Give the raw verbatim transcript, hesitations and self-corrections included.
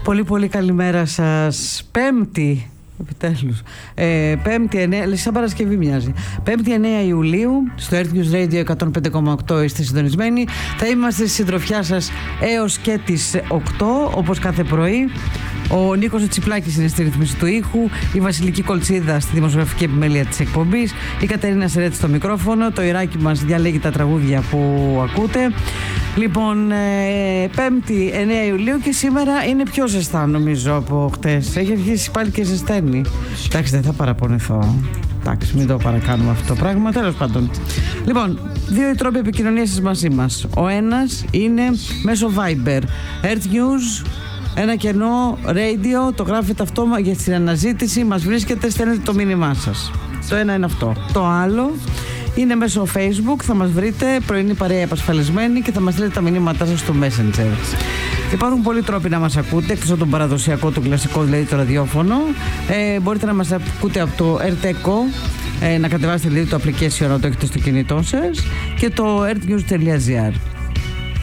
Πολύ πολύ καλημέρα σας. Πέμπτη, επιτέλους, ε, Πέμπτη εννέα, σαν Παρασκευή μοιάζει. Πέμπτη εννέα Ιουλίου, στο Earth News Radio εκατόν πέντε κόμμα οκτώ είστε συντονισμένοι. Θα είμαστε στη συντροφιά σας έως και τις οκτώ, όπως κάθε πρωί. Ο Νίκος Τσιπλάκης είναι στη ρύθμιση του ήχου, η Βασιλική Κολτσίδα στη δημοσιογραφική επιμέλεια της εκπομπής, η Κατερίνα Σερέτη στο μικρόφωνο, το Ιράκι μας διαλέγει τα τραγούδια που ακούτε. Λοιπόν, ε, Πέμπτη εννέα Ιουλίου και σήμερα είναι πιο ζεστά νομίζω από χτες. Έχει αρχίσει πάλι και ζεσταίνει. Εντάξει, δεν θα παραπονεθώ. Εντάξει, μην το παρακάνουμε αυτό το πράγμα. Τέλος πάντων. Λοιπόν, δύο οι τρόποι επικοινωνίας μαζί μας. Ο ένας είναι μέσω Viber. Earth News, ένα κενό radio, το γράφετε αυτό για την αναζήτηση, μας βρίσκετε, στέλνετε το μήνυμά σας. Το ένα είναι αυτό. Το άλλο είναι μέσω Facebook, θα μας βρείτε, πρωινή παρέα επασφαλισμένη και θα μας στείλετε τα μηνύματά σας στο Messenger. Υπάρχουν πολλοί τρόποι να μας ακούτε, εκτός από τον παραδοσιακό, τον κλασικό, δηλαδή το ραδιόφωνο. Ε, μπορείτε να μας ακούτε από το Erteco, ε, να κατεβάσετε δηλαδή το application να το έχετε στο κινητό σας, και το earthnews.gr.